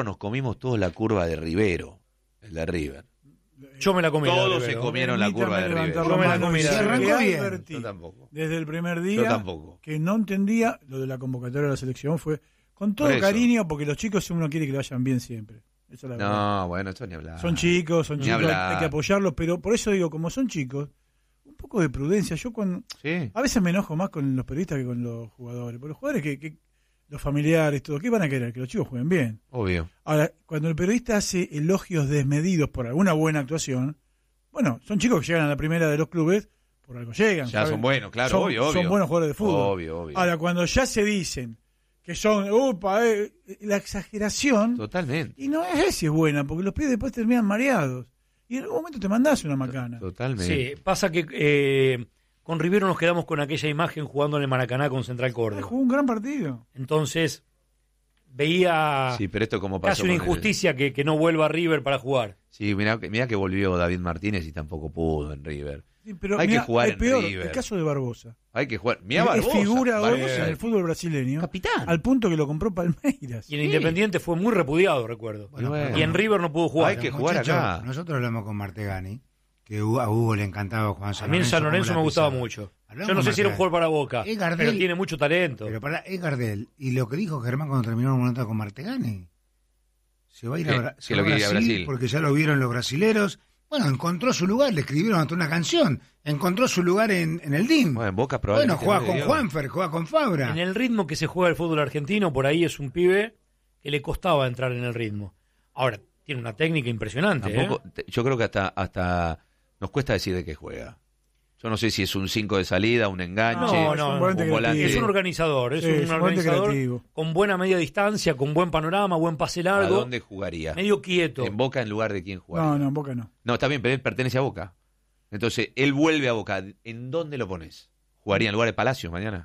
nos comimos todos la curva de Rivero, el de River. Yo me la comí. Todos se comieron la curva de River. Yo me la comí. Se arrancó bien. Yo tampoco. Desde el primer día Yo tampoco. que no entendía lo de la convocatoria de la selección, fue con todo Por eso. cariño, porque los chicos uno quiere que lo vayan bien siempre. Esa es la verdad. No, bueno, eso ni hablar. Son chicos, Ni hablar. hay que apoyarlos, pero por eso digo, como son chicos, un poco de prudencia. Yo Sí. a veces me enojo más con los periodistas que con los jugadores. Porque los jugadores que los familiares, todo, ¿qué van a querer? Que los chicos jueguen bien. Obvio. Ahora, cuando el periodista hace elogios desmedidos por alguna buena actuación, bueno, son chicos que llegan a la primera de los clubes, por algo llegan. Ya ¿saben? son buenos, claro, Son- obvio. Son buenos jugadores de fútbol. Obvio. Ahora, cuando ya se dicen que son, la exageración, Totalmente. y no es si es buena, porque los pibes después terminan mareados. Y en algún momento te mandás una macana. Totalmente. Sí, pasa que con Rivero nos quedamos con aquella imagen jugando en el Maracaná con Central Córdoba. Jugó un gran partido. Entonces, veía Sí, pero esto como pasó casi una con el- injusticia que no vuelva a River para jugar. Sí, mirá que volvió David Martínez y tampoco pudo en River. Sí, pero Hay que mirá, jugar es en peor, River. el caso de Barbosa. Hay que jugar. Mirá Es Barbosa. figura hoy Barbosa. en el fútbol brasileño. Capitán. Al punto que lo compró Palmeiras. Y en Independiente fue muy repudiado, recuerdo. Bueno. Y en River no pudo jugar. Hay que jugar Muchachos, acá. Nosotros hablamos con Martegani, que a Hugo le encantaba Juan A San mí en Lorenzo. San Lorenzo cómo me la gustaba pisaba. mucho. Hablamos Yo no con sé si era un Martegani. jugador para Boca, Es Gardel. pero tiene mucho talento. Pero es Gardel. Y lo que dijo Germán cuando terminó una nota con Martegani. Se va a ir Que- a, que lo quería a Brasil. porque ya lo vieron los brasileros. Bueno, encontró su lugar, le escribieron hasta una canción. Encontró su lugar en el DIM. Bueno, en Boca Bueno, probablemente. juega no le con dio. Juanfer, juega con Fabra. En el ritmo que se juega el fútbol argentino, por ahí es un pibe que le costaba entrar en el ritmo. Ahora, tiene una técnica impresionante. Tampoco, yo creo que hasta nos cuesta decir de qué juega. Yo no sé si es un 5 de salida, un enganche, No, es un no, volante un volante. creativo. Es un organizador, es Sí, un es un volante organizador creativo. con buena media distancia, con buen panorama, buen pase ¿A largo, dónde jugaría? medio quieto. En Boca en lugar de quién jugaría. No, en Boca no. No, está bien, pero él pertenece a Boca. Entonces, él vuelve a Boca. ¿En dónde lo pones? ¿Jugaría en lugar de Palacios mañana?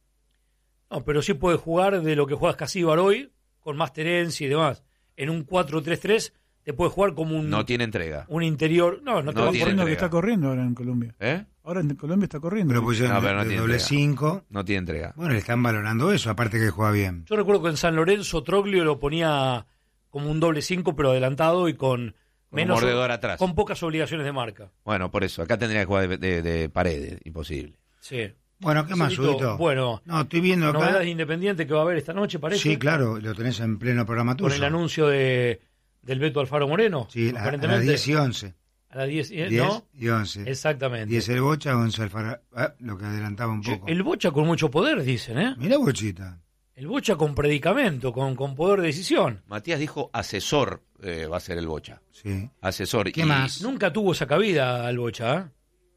No, pero sí puede jugar de lo que juega Casíbar hoy, con más tenencia y demás. En un 4-3-3 te puede jugar como No tiene entrega. un interior. No te No va a tiene poner- Corriendo que entrega. está corriendo ahora en Colombia. ¿Eh? Ahora en Colombia está corriendo. Pero pusieron No, pero no de tiene doble entrega. 5. No tiene entrega. Bueno, le están valorando eso, aparte que juega bien. Yo recuerdo que en San Lorenzo Troglio lo ponía como un doble 5, pero adelantado y con menos, mordedor atrás. con pocas obligaciones de marca. Bueno, por eso. Acá tendría que jugar de Paredes. Imposible. Sí. Bueno, ¿qué más, Solito, Huguito? bueno, No, estoy viendo acá. novedades Independiente que va a haber esta noche, parece. Sí, claro, lo tenés en pleno programa tuyo. Con el anuncio del Beto Alfaro Moreno. Sí, a las aparentemente. 10 y 11. A las 10, 10 ¿no? y 11. Exactamente. 10 el Bocha, 11 Alfaro. Lo que adelantaba un poco. El Bocha con mucho poder, dicen, ¿eh? Mirá, Bochita. El Bocha con predicamento, con poder de decisión. Matías dijo asesor va a ser el Bocha. Sí. Asesor. ¿Qué más? Nunca tuvo esa cabida al Bocha, ¿eh?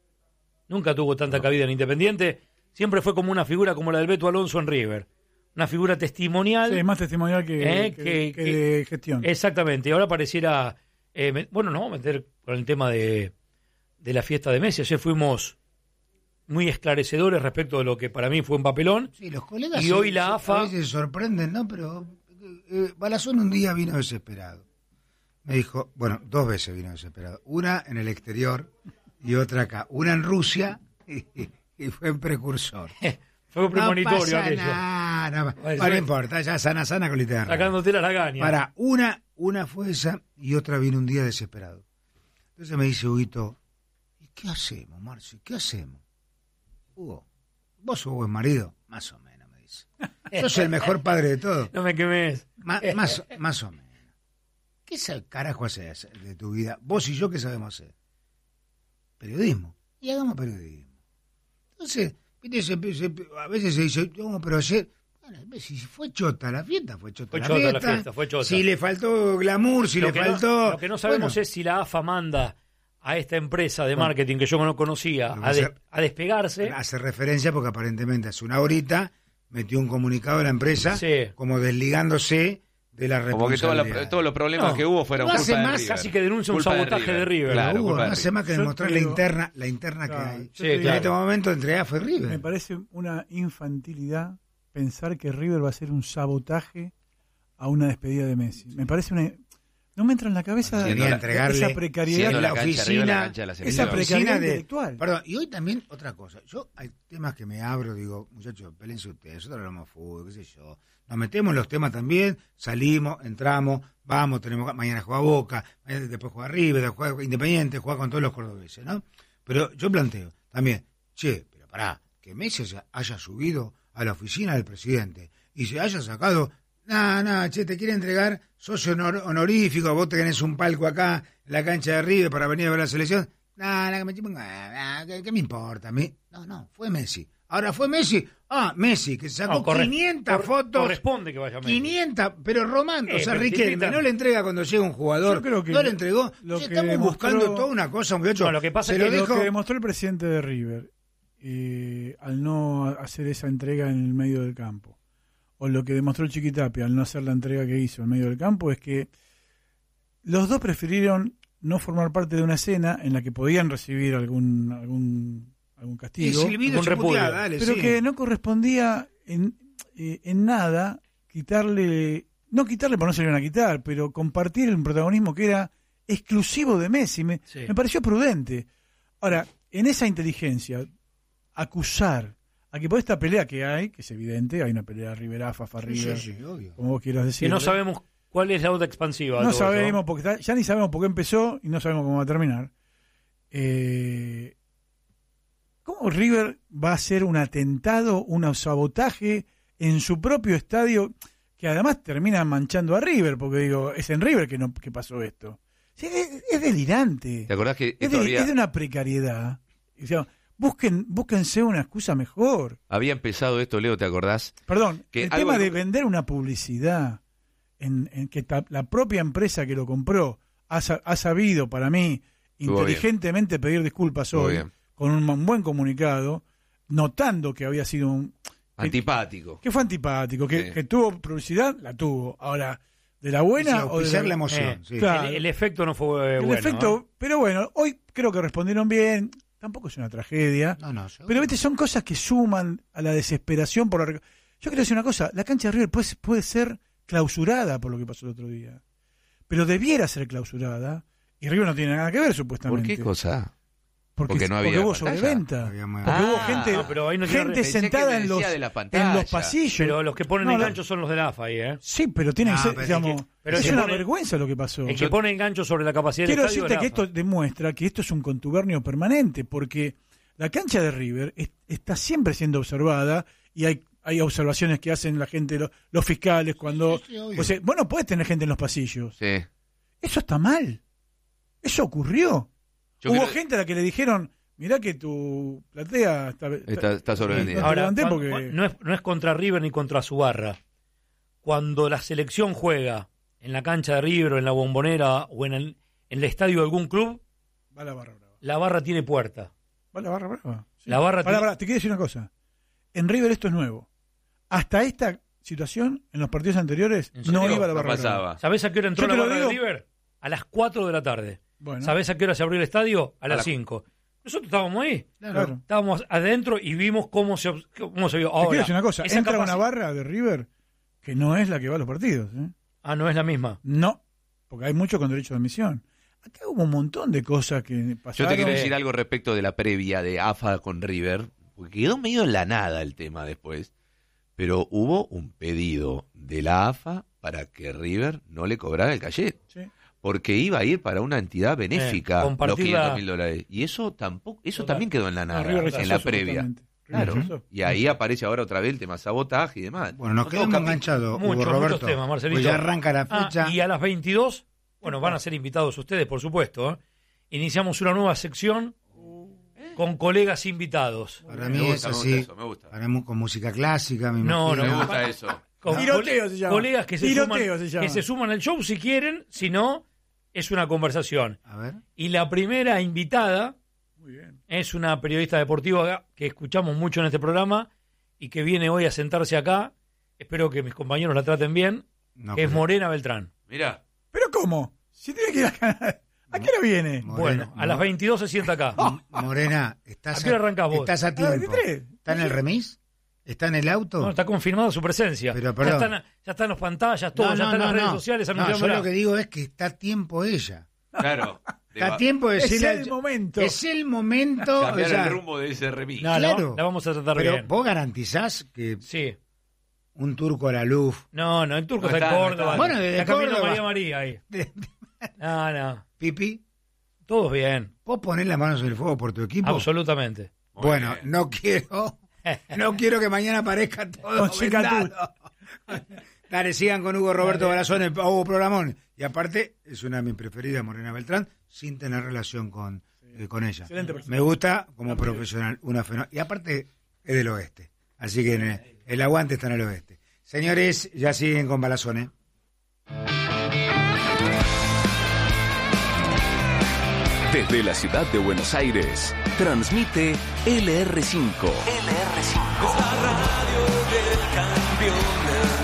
Nunca tuvo tanta cabida en Independiente. Siempre fue como una figura como la del Beto Alonso en River. Una figura testimonial. Sí, es más testimonial que de gestión. Exactamente. Y ahora pareciera... bueno, nos vamos a meter con el tema de la fiesta de Messi. Ayer fuimos muy esclarecedores respecto de lo que para mí fue un papelón. Sí, los colegas Y hoy la AFA- a veces se sorprenden, ¿no? Pero Balazón un día vino desesperado. Me dijo, bueno, 2 veces vino desesperado. Una en el exterior y otra acá. Una en Rusia y fue en precursor. Fue premonitorio no pasa aquello. nada, Bueno, no importa, ya sana con literal. Sacándote la lagaña. Para, una fue esa y otra vino un día desesperado. Entonces me dice Huguito, ¿y qué hacemos, Marci? ¿Qué hacemos? Hugo, ¿vos sos buen marido? Más o menos, me dice. Sos el mejor padre de todos. No me quemes. Más o menos. ¿Qué carajo haces de tu vida? Vos y yo, ¿qué sabemos hacer? Periodismo. Y hagamos periodismo. Entonces, ¿viste? A veces se dice, no, pero ayer... Bueno, si fue chota la fiesta, fue chota, Fue la, chota fiesta. la fiesta, fue chota. Si le faltó glamour, si Lo le que faltó... lo que no sabemos Bueno, es si la AFA manda a esta empresa de marketing que yo no conocía Bueno, va a ser- a despegarse. hace referencia porque aparentemente hace una horita metió un comunicado de la empresa Sí. como desligándose de la Como que responsabilidad. todos los problemas No, que hubo fueron no culpa hace de más, River. casi que denuncia un Culpa sabotaje de River. Claro, Hugo, culpa de no hace River. más que Yo demostrar te la digo- interna Claro, que hay. yo Sí, te En digo, este momento entre AFA y River. me parece una infantilidad pensar que River va a hacer un sabotaje a una despedida de Messi. Me parece No me entra en la cabeza Siendo esa precariedad. siendo la cancha oficina, arriba, la cancha de la esa selección. precariedad intelectual. Perdón, y hoy también otra cosa. Yo hay temas que me abro, digo, muchachos, pélense ustedes, nosotros hablamos de fútbol, qué sé yo. Nos metemos en los temas también, salimos, entramos, vamos, mañana juega Boca, mañana después juega River, después juega Independiente, juega con todos los cordobeses, ¿no? Pero yo planteo también, pero pará, que Messi haya subido a la oficina del presidente y se haya sacado, te quiere entregar socio honorífico, vos tenés un palco acá en la cancha de River para venir a ver la selección, ¿qué me importa a mí? No, fue Messi. Ahora fue Messi, Messi, que sacó 500 fotos. Corresponde que vaya Messi. 500, pero Román, o sea, Riquelme no le entrega cuando llega un jugador, creo que no le entregó. Estamos buscando toda una cosa, muchachos. Lo que pasa es que lo que demostró el presidente de River, al no hacer esa entrega en el medio del campo, o lo que demostró el Chiquitapia al no hacer la entrega que hizo en medio del campo, es que los dos prefirieron no formar parte de una escena en la que podían recibir algún castigo, pero que no correspondía en nada no quitarle por no se le iban a quitar, pero compartir el protagonismo que era exclusivo de Messi. Me pareció prudente. Ahora, en esa inteligencia, acusar a que por esta pelea que hay, que es evidente, hay una pelea River-AFA, River, como vos quieras decir. Que no sabemos cuál es la otra expansiva. No sabemos, porque ya ni sabemos por qué empezó y no sabemos cómo va a terminar. ¿Cómo River va a hacer un atentado, un sabotaje en su propio estadio, que además termina manchando a River? Porque digo, es en River que pasó esto. Sí, es delirante. ¿Te acordás que es de una precariedad? O sea, búsquense una excusa mejor. Había empezado esto, Leo, ¿te acordás? Perdón, el tema de vender una publicidad en que la propia empresa que lo compró ha sabido, para mí, inteligentemente pedir disculpas hoy, con un buen comunicado, notando que había sido antipático. Que fue antipático, que tuvo publicidad, la tuvo. Ahora, de la buena o de la emoción. Claro. El efecto no fue bueno. Pero bueno, hoy creo que respondieron bien. Tampoco es una tragedia. Pero viste, son cosas que suman a la desesperación por Yo quiero decir una cosa, la cancha de River puede ser clausurada por lo que pasó el otro día. Pero debiera ser clausurada, y River no tiene nada que ver, supuestamente. ¿Por qué cosa? Porque no había hubo sobreventa. Porque hubo gente sentada en los pasillos. Pero los que ponen el gancho son los del AFA ahí, ¿eh? Sí, pero tiene que ser, digamos, es una vergüenza lo que pasó. El que pone el gancho sobre la capacidad del estadio. Quiero decirte que esto demuestra que esto es un contubernio permanente, porque la cancha de River está siempre siendo observada y hay observaciones que hacen la gente, los fiscales, cuando... o sea, vos no podés tener gente en los pasillos. Sí. Eso está mal. Eso ocurrió. Hubo gente a la que le dijeron, mirá que tu platea está sobrevendida. Ahora, no es contra River ni contra su barra. Cuando la selección juega en la cancha de River o en la Bombonera o en el estadio de algún club, va la barra brava. La barra tiene puerta. Va la barra brava. Sí. La barra te quiero decir una cosa. En River esto es nuevo. Hasta esta situación, en los partidos anteriores, no iba la barra brava. ¿Sabés a qué hora entró la barra de River? A las 4 de la tarde. Bueno. ¿Sabés a qué hora se abrió el estadio? A las 5. Nosotros estábamos ahí. Claro. Estábamos adentro y vimos cómo se vio. Ahora, te quiero decir una cosa. Entra una barra de River que no es la que va a los partidos. ¿no es la misma? No, porque hay muchos con derecho de admisión. Acá hubo un montón de cosas que pasaron. Yo te quiero decir algo respecto de la previa de AFA con River, porque quedó medio en la nada el tema después. Pero hubo un pedido de la AFA para que River no le cobrara el cachet. Sí. Porque iba a ir para una entidad benéfica los $500.000. Y eso también quedó en la nada, en la previa. Claro. Y ahí aparece ahora otra vez el tema sabotaje y demás. Bueno, nos quedamos enganchados, muchos temas, Marcelito. Pues ya arranca la fecha. Y a las 22, van a ser invitados ustedes, por supuesto. Iniciamos una nueva sección con colegas invitados. Para mí es así. Me gusta. Haremos con música clásica. Me gusta eso. Tiroteo se llama. Colegas que se suman al show si quieren, si no, es una conversación. A ver. Y la primera invitada es una periodista deportiva que escuchamos mucho en este programa y que viene hoy a sentarse acá. Espero que mis compañeros la traten bien. Es Morena Beltrán. Mirá. ¿Pero cómo? Si tiene que ir ¿a qué hora viene? Morena, a las 22 se sienta acá. Morena, ¿estás ¿a qué hora arrancás vos? ¿Estás a tiempo? ¿Está en el remis? ¿Está en el auto? No, está confirmada su presencia. Pero, ya están las pantallas, todo, ya están las redes sociales. No, yo lo que digo es que está a tiempo ella. Claro. Está a tiempo de decirle... Es el momento. Es el momento... Cambiar o sea, el rumbo de ese remix. No, claro. la vamos a tratar pero bien. vos garantizás que Sí. un turco a la luz... No, el turco No está en está, no Córdoba. está. Bueno, desde está camino Córdoba. María ahí. No. Pipi, Todos bien. ¿vos ponés las manos en el fuego por tu equipo? Absolutamente. Bueno, Muy bien. no quiero que mañana aparezca todo Con cicatriz. vendado. Dale, sigan con Hugo Roberto Balazón, el Hugo Programón. Y aparte, es una de mis preferidas, Morena Beltrán, sin tener relación con ella. Excelente persona. Me gusta como profesional, y aparte es del oeste. Así que el aguante está en el oeste. Señores, ya siguen con Balazón, ¿eh? Desde la ciudad de Buenos Aires, transmite LR5. Es la radio del campeonato.